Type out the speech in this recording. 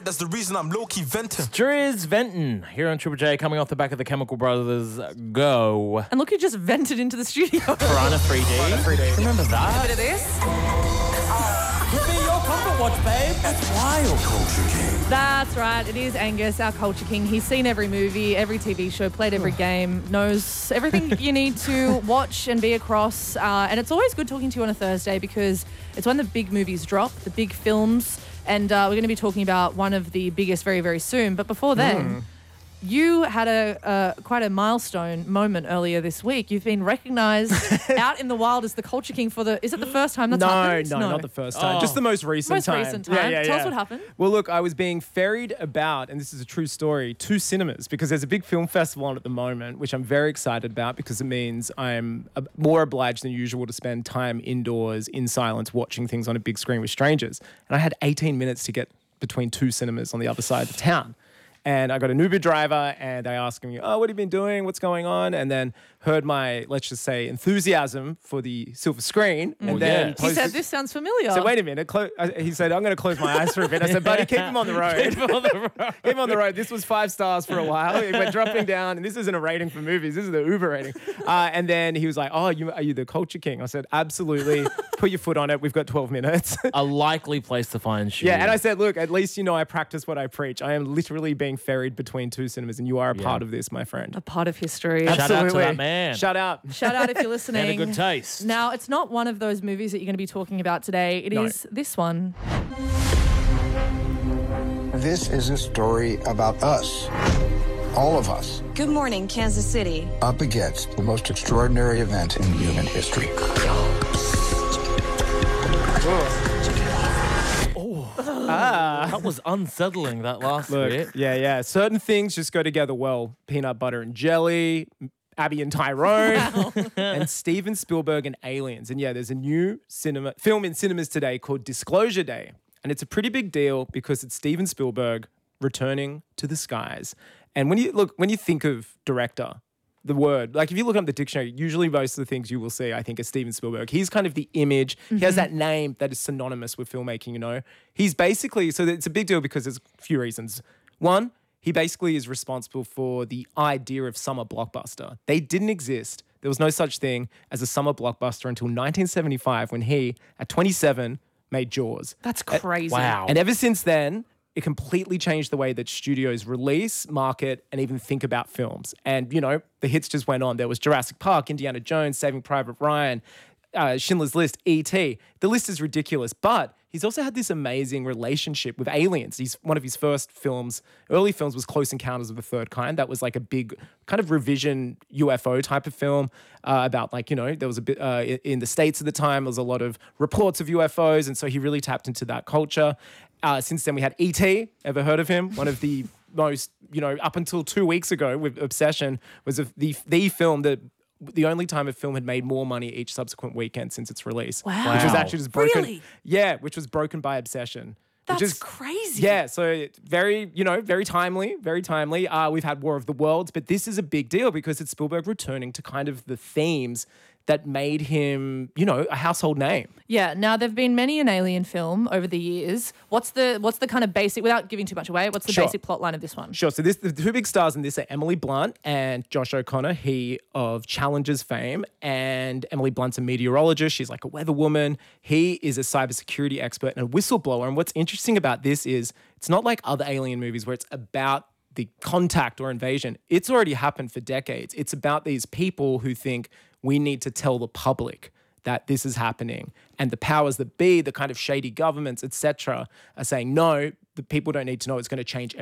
that's the reason I'm low-key venting. Driz Venton here on Triple J, coming off the back of the Chemical Brothers Go. And look who just vented into the studio. Piranha 3D. Remember that? A bit of this. Could be your comfort watch, babe. That's wild, Culture King. That's right. It is Angus, our culture king. He's seen every movie, every TV show, played every game, knows everything you need to watch and be across. And it's always good talking to you on a Thursday because it's when the big movies drop, the big films. And we're going to be talking about one of the biggest very, very soon. But before then, you had a quite a milestone moment earlier this week. You've been recognised out in the wild as the culture king for the... Is it the first time that's happened? No, not the first time. Just the most recent time. Tell us what happened. Well, look, I was being ferried about, and this is a true story, to cinemas because there's a big film festival on at the moment, which I'm very excited about because it means I'm more obliged than usual to spend time indoors in silence watching things on a big screen with strangers. And I had 18 minutes to get between two cinemas on the other side of the town. And I got an Uber driver and I asked him, oh, what have you been doing? What's going on? And then heard my, let's just say, enthusiasm for the silver screen. And then he said, this sounds familiar. So wait a minute. He said, I'm going to close my eyes for a bit. I said, buddy, keep him on the road. Keep him on the road. This was 5 stars for a while. We're dropping down. And this isn't a rating for movies. This is the Uber rating. And then he was like, oh, are you the culture king? I said, absolutely. Put your foot on it. We've got 12 minutes. A likely place to find shoes. Yeah, and I said, look, at least you know I practice what I preach. I am literally being ferried between two cinemas, and you are a part of this, my friend. A part of history. Shout out to that man. Shout out. Shout out if you're listening. And a good taste. Now, it's not one of those movies that you're going to be talking about today. It is this one. This is a story about us. All of us. Good morning, Kansas City. Up against the most extraordinary event in human history. That was unsettling, that last bit. Yeah. Certain things just go together well. Peanut butter and jelly, Abby and Tyrone, and Steven Spielberg and Aliens. And yeah, there's a new film in cinemas today called Disclosure Day. And it's a pretty big deal because it's Steven Spielberg returning to the skies. And when you think of director, the word, like if you look up the dictionary, usually most of the things you will see, I think, is Steven Spielberg. He's kind of the image. He has that name that is synonymous with filmmaking, you know. He's basically, so it's a big deal because there's a few reasons. One, he basically is responsible for the idea of summer blockbuster. They didn't exist. There was no such thing as a summer blockbuster until 1975 when he, at 27, made Jaws. That's crazy. Wow. And ever since then, it completely changed the way that studios release, market, and even think about films. And, you know, the hits just went on. There was Jurassic Park, Indiana Jones, Saving Private Ryan, Schindler's List, E.T. The list is ridiculous, but he's also had this amazing relationship with aliens. One of his first films, early films, was Close Encounters of the Third Kind. That was like a big kind of revision UFO type of film about, like, you know, there was a bit in the States at the time, there was a lot of reports of UFOs, and so he really tapped into that culture. Since then, we had E.T. Ever heard of him? One of the most, you know, up until 2 weeks ago with Obsession, was the film that the only time a film had made more money each subsequent weekend since its release. Wow. Which was actually just broken. Really? Yeah, which was broken by Obsession. That's crazy. Yeah, so very, you know, very timely, very timely. We've had War of the Worlds, but this is a big deal because it's Spielberg returning to kind of the themes that made him, you know, a household name. Yeah. Now, there've been many an Alien film over the years. What's the kind of basic, without giving too much away, what's the basic plot line of this one? Sure. So the two big stars in this are Emily Blunt and Josh O'Connor, he of Challengers fame. And Emily Blunt's a meteorologist. She's like a weather woman. He is a cybersecurity expert and a whistleblower. And what's interesting about this is it's not like other Alien movies where it's about the contact or invasion. It's already happened for decades. It's about these people who think we need to tell the public that this is happening. And the powers that be, the kind of shady governments, etc., are saying, no, the people don't need to know. It's going to change